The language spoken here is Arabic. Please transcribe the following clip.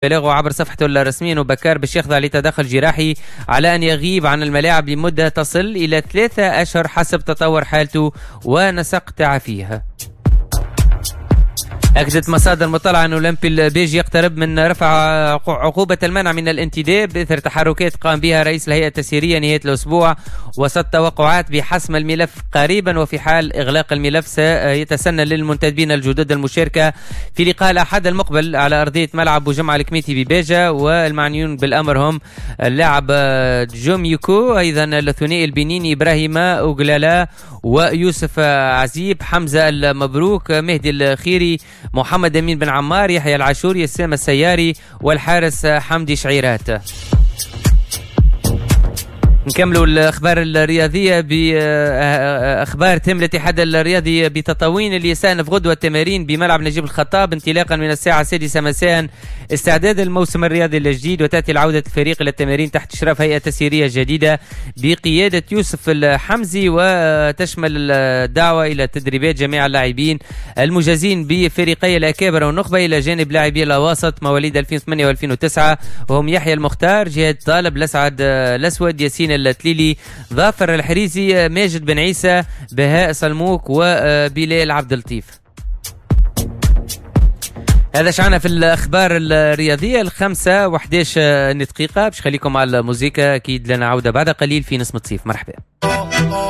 بلغوا عبر صفحته الرسمية أنه بكار باش يخضع لتدخل جراحي على أن يغيب عن الملاعب لمدة تصل إلى 3 أشهر حسب تطور حالته ونسق تعافيه. أكدت مصادر مطلعة أن أولمبي البيج يقترب من رفع عقوبة المنع من الانتداب إثر تحركات قام بها رئيس الهيئة التسييرية نهاية الأسبوع، وسط توقعات بحسم الملف قريبا، وفي حال إغلاق الملف سيتسنى للمنتدبين الجدد المشاركة في لقاء الأحد المقبل على أرضية ملعب بوجمع الكميتي ببيجة. والمعنيون بالأمر هم اللاعب جوم يوكو، أيضا الثنائي البنيني إبراهيم أوغلالا ويوسف عزيب، حمزة المبروك، مهدي الخيري، محمد أمين بن عمار، يحيى العاشوري، السام السياري، والحارس حمدي شعيرات. نكملوا الأخبار الرياضية بأخبار تم الاتحاد الرياضي بتطاوين اللي يستأنف غدوة التمارين بملعب نجيب الخطاب انطلاقا من الساعة 6 مساء استعداد الموسم الرياضي الجديد. وتأتي العودة الفريق إلى التمارين تحت إشراف هيئة تسييرية جديدة بقيادة يوسف الحمزي، وتشمل الدعوة إلى تدريبات جميع اللاعبين المجازين بفريقي الأكابر والنخبة إلى جانب لاعبي الأواسط مواليد 2008 و2009 وهم يحيى المختار، جهاد طالب، لسعد الأسود، ياسين التليلي، ظافر الحريزي، ماجد بن عيسى، بهاء صلموك، وبلال عبد اللطيف. هذا شعنا في الأخبار الرياضية 5:11 دقيقة. باش خليكم على الموسيقى، أكيد لنا عودة بعد قليل في نسمة صيف. مرحبا.